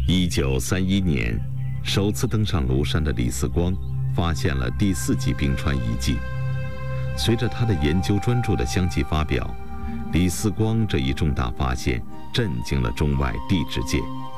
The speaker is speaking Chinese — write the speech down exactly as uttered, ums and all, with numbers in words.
一九三一年，首次登上庐山的李四光发现了第四纪冰川遗迹。随着他的研究专著的相继发表，李四光这一重大发现震惊了中外地质界。